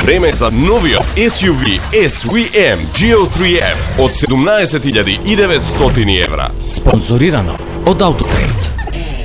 Време за новиот SUV SVM GL3F од 17.900 евра. Спонзорирано од Autotrade.